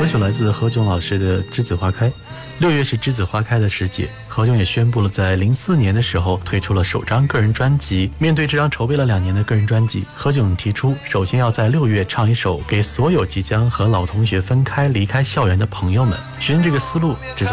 歌曲来自何炅老师的《栀子花开》。6月是栀子花开的时节，何炅也宣布了在04年的时候推出了首张个人专辑。面对这张筹备了2年的个人专辑，何炅提出首先要在6月唱一首给所有即将和老同学分开离开校园的朋友们。循这个思路，栀子